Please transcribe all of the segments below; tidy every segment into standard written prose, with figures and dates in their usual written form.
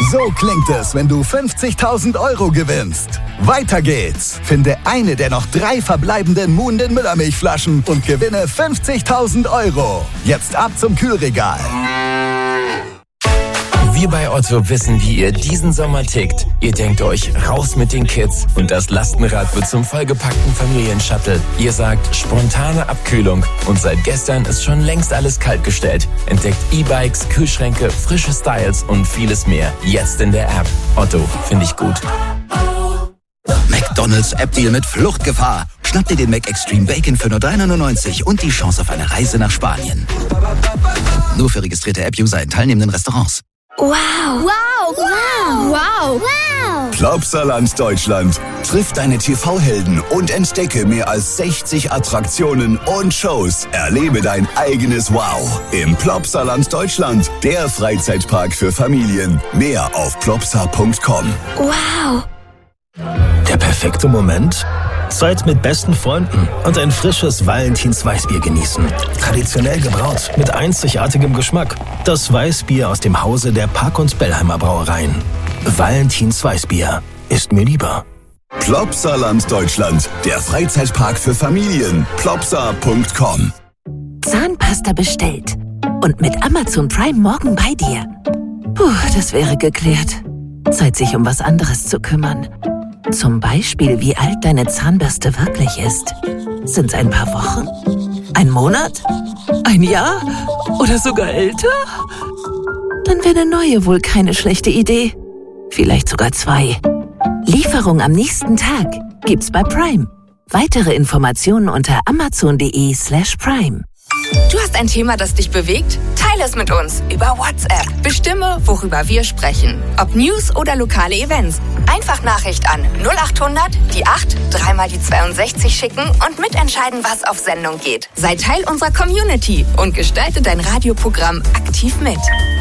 So klingt es, wenn du 50.000 € gewinnst. Weiter geht's. Finde eine der noch 3 verbleibenden Muhnden Müllermilchflaschen und gewinne 50.000 €. Jetzt ab zum Kühlregal. Wir bei Otto wissen, wie ihr diesen Sommer tickt. Ihr denkt euch, raus mit den Kids und das Lastenrad wird zum vollgepackten Familienshuttle. Ihr sagt, spontane Abkühlung und seit gestern ist schon längst alles kaltgestellt. Entdeckt E-Bikes, Kühlschränke, frische Styles und vieles mehr. Jetzt in der App. Otto, finde ich gut. McDonald's App-Deal mit Fluchtgefahr. Schnapp dir den McExtreme Bacon für nur 3,99 € und die Chance auf eine Reise nach Spanien. Nur für registrierte App-User in teilnehmenden Restaurants. Wow! Wow! Wow! Wow! Wow! Plopsaland Deutschland. Triff deine TV-Helden und entdecke mehr als 60 Attraktionen und Shows. Erlebe dein eigenes Wow im Plopsaland Deutschland, der Freizeitpark für Familien. Mehr auf plopsa.com. Wow! Der perfekte Moment? Zeit mit besten Freunden und ein frisches Valentins Weißbier genießen. Traditionell gebraut, mit einzigartigem Geschmack. Das Weißbier aus dem Hause der Park- und Bellheimer Brauereien. Valentins Weißbier ist mir lieber. Plopsaland Deutschland, der Freizeitpark für Familien. Plopsa.com. Zahnpasta bestellt. Und mit Amazon Prime morgen bei dir. Puh, das wäre geklärt. Zeit, sich um was anderes zu kümmern. Zum Beispiel, wie alt deine Zahnbürste wirklich ist. Sind's ein paar Wochen? Ein Monat? Ein Jahr? Oder sogar älter? Dann wäre eine neue wohl keine schlechte Idee. Vielleicht sogar 2. Lieferung am nächsten Tag gibt's bei Prime. Weitere Informationen unter amazon.de/prime. Du hast ein Thema, das dich bewegt? Teile es mit uns über WhatsApp. Bestimme, worüber wir sprechen. Ob News oder lokale Events. Einfach Nachricht an 0800 die 8 3 mal die 62 schicken und mitentscheiden, was auf Sendung geht. Sei Teil unserer Community und gestalte dein Radioprogramm aktiv mit.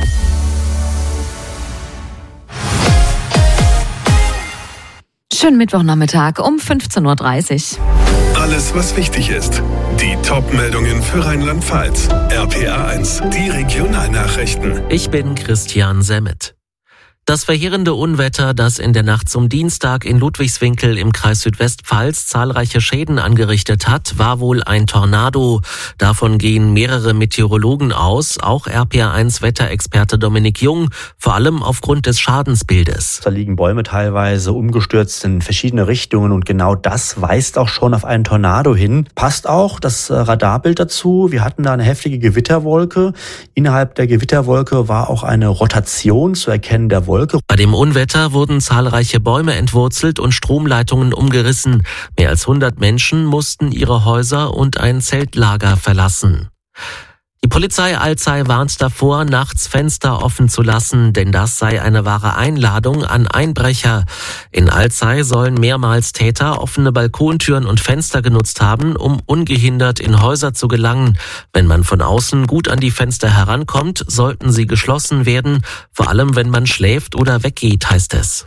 Schönen Mittwochnachmittag um 15:30 Uhr. Alles, was wichtig ist. Die Top-Meldungen für Rheinland-Pfalz. RPA 1, die Regionalnachrichten. Ich bin Christian Semmet. Das verheerende Unwetter, das in der Nacht zum Dienstag in Ludwigswinkel im Kreis Südwestpfalz zahlreiche Schäden angerichtet hat, war wohl ein Tornado. Davon gehen mehrere Meteorologen aus, auch RPA1-Wetterexperte Dominik Jung, vor allem aufgrund des Schadensbildes. Da liegen Bäume teilweise umgestürzt in verschiedene Richtungen und genau das weist auch schon auf einen Tornado hin. Passt auch das Radarbild dazu. Wir hatten da eine heftige Gewitterwolke. Innerhalb der Gewitterwolke war auch eine Rotation zu erkennen der Wolke. Bei dem Unwetter wurden zahlreiche Bäume entwurzelt und Stromleitungen umgerissen. Mehr als 100 Menschen mussten ihre Häuser und ein Zeltlager verlassen. Die Polizei Alzey warnt davor, nachts Fenster offen zu lassen, denn das sei eine wahre Einladung an Einbrecher. In Alzey sollen mehrmals Täter offene Balkontüren und Fenster genutzt haben, um ungehindert in Häuser zu gelangen. Wenn man von außen gut an die Fenster herankommt, sollten sie geschlossen werden, vor allem wenn man schläft oder weggeht, heißt es.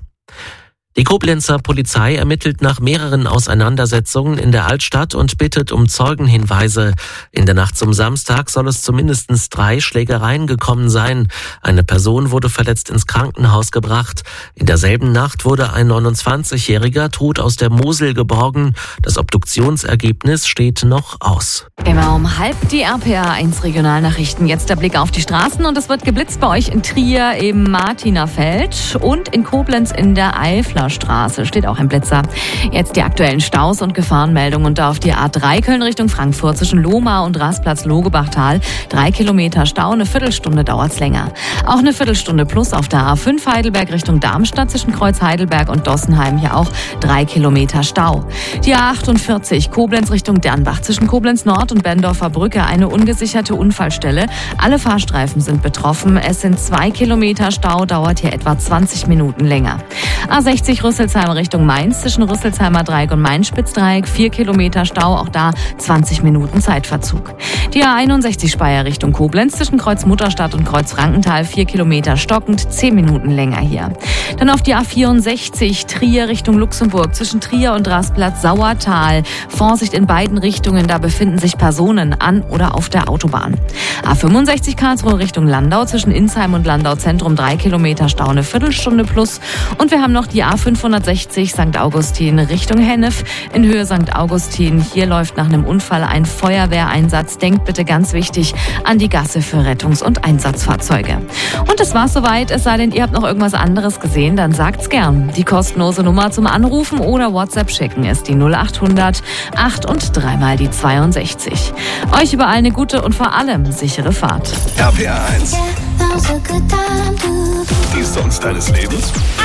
Die Koblenzer Polizei ermittelt nach mehreren Auseinandersetzungen in der Altstadt und bittet um Zeugenhinweise. In der Nacht zum Samstag soll es zumindest 3 Schlägereien gekommen sein. Eine Person wurde verletzt ins Krankenhaus gebracht. In derselben Nacht wurde ein 29-Jähriger tot aus der Mosel geborgen. Das Obduktionsergebnis steht noch aus. Immer um 12:30 die RPA1 Regionalnachrichten. Jetzt der Blick auf die Straßen und es wird geblitzt bei euch in Trier im Martinerfeld und in Koblenz in der Eifler Straße steht auch ein Blitzer. Jetzt die aktuellen Staus und Gefahrenmeldungen und auf die A3 Köln Richtung Frankfurt zwischen Lohmar und Rastplatz Logebachtal. 3 Kilometer Stau, eine Viertelstunde dauert's länger. Auch eine Viertelstunde plus auf der A5 Heidelberg Richtung Darmstadt zwischen Kreuz Heidelberg und Dossenheim. Hier auch 3 Kilometer Stau. Die A48 Koblenz Richtung Dernbach zwischen Koblenz Nord und Bendorfer Brücke eine ungesicherte Unfallstelle. Alle Fahrstreifen sind betroffen. Es sind 2 Kilometer Stau, dauert hier etwa 20 Minuten länger. A60 A60 Rüsselsheim Richtung Mainz zwischen Rüsselsheimer Dreieck und Main-Spitzdreieck 4 Kilometer Stau, auch da 20 Minuten Zeitverzug. Die A61 Speyer Richtung Koblenz zwischen Kreuz Mutterstadt und Kreuz Frankenthal 4 Kilometer stockend, 10 Minuten länger hier. Dann auf die A64 Trier Richtung Luxemburg zwischen Trier und Rastplatz Sauertal. Vorsicht in beiden Richtungen, da befinden sich Personen an oder auf der Autobahn. A65 Karlsruhe Richtung Landau zwischen Insheim und Landau Zentrum 3 Kilometer Stau, eine Viertelstunde plus. Und wir haben noch die A560 St. Augustin Richtung Hennef in Höhe St. Augustin. Hier läuft nach einem Unfall ein Feuerwehreinsatz. Denkt bitte ganz wichtig an die Gasse für Rettungs- und Einsatzfahrzeuge. Und das war's soweit. Es sei denn, ihr habt noch irgendwas anderes gesehen, dann sagt's gern. Die kostenlose Nummer zum Anrufen oder WhatsApp schicken ist die 0800 8 und 3 mal die 62. Euch überall eine gute und vor allem sichere Fahrt. RPA 1. Die Songs deines Lebens.